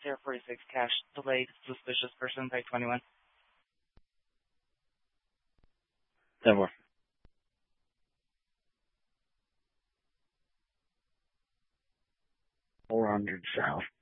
046 cash delayed suspicious person by 21. 10-4. 400 south.